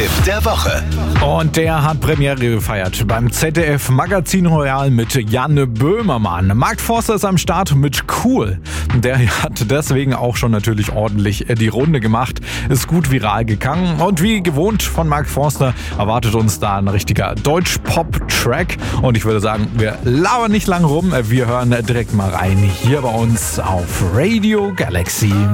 Musiktipp der Woche. Und der hat Premiere gefeiert beim ZDF Magazin Royal mit Jan Böhmermann. Mark Forster ist am Start mit Cool. Der hat deswegen auch schon natürlich ordentlich die Runde gemacht, ist gut viral gegangen und wie gewohnt von Mark Forster erwartet uns da ein richtiger Deutsch-Pop-Track. Und ich würde sagen, wir labern nicht lang rum, wir hören direkt mal rein hier bei uns auf Radio Galaxy.